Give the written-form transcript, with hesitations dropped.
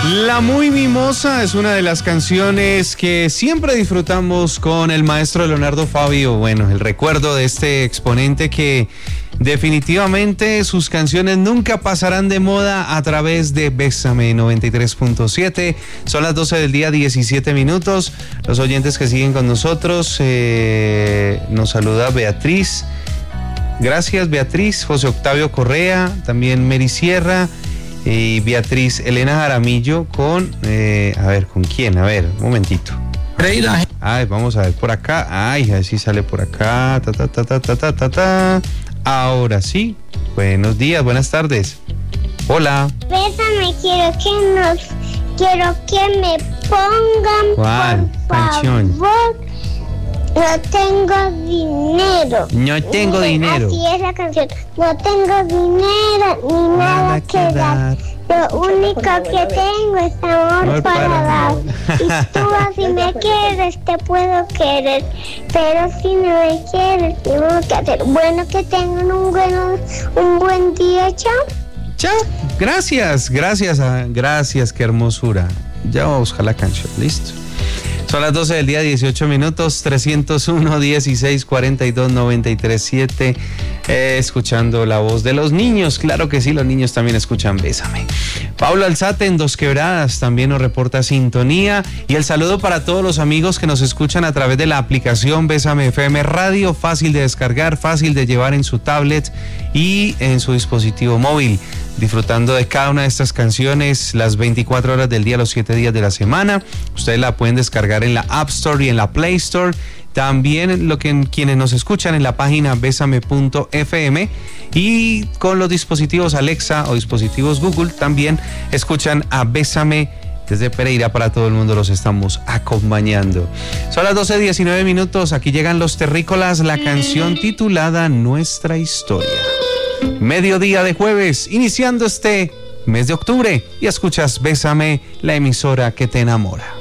La Muy Mimosa es una de las canciones que siempre disfrutamos con el maestro Leonardo Fabio. Bueno, el recuerdo de este exponente que definitivamente sus canciones nunca pasarán de moda a través de Bésame 93.7. Son las 12 del día, 17 minutos. Los oyentes que siguen con nosotros, nos saluda Beatriz. Gracias, Beatriz. José Octavio Correa, también Mary Sierra y Beatriz Elena Jaramillo con, a ver, ¿con quién? A ver, un momentito. Ay, vamos a ver por acá. Ay, a ver si sale por acá. Ahora sí. Buenos días, buenas tardes. Hola. Bésame, quiero que me pongan. ¿Cuál canción? Favor. No tengo dinero. No tengo dinero. Así es la canción. No tengo dinero ni nada que dar. Lo único que tengo es amor para dar. Y tú así me quieres, te puedo querer. Pero si no me quieres, tengo que hacer. Bueno, que tengan un buen día. Chao. Chao. Gracias, qué hermosura. Ya vamos a buscar la canción, listo. Son las 12 del día, 18 minutos, 301 16 42 93 7. Escuchando la voz de los niños. Claro que sí, los niños también escuchan Bésame. Pablo Alzate en Dos Quebradas también nos reporta sintonía. Y el saludo para todos los amigos que nos escuchan a través de la aplicación Bésame FM Radio. Fácil de descargar, fácil de llevar en su tablet y en su dispositivo móvil. Disfrutando de cada una de estas canciones las 24 horas del día, los 7 días de la semana. Ustedes la pueden descargar en la App Store y en la Play Store. También quienes nos escuchan en la página besame.fm y con los dispositivos Alexa o dispositivos Google también escuchan a Bésame. Desde Pereira para todo el mundo los estamos acompañando. Son las 12:19 minutos. Aquí llegan Los Terrícolas, la canción titulada Nuestra Historia. Mediodía de jueves, iniciando este mes de octubre, y escuchas Bésame, la emisora que te enamora.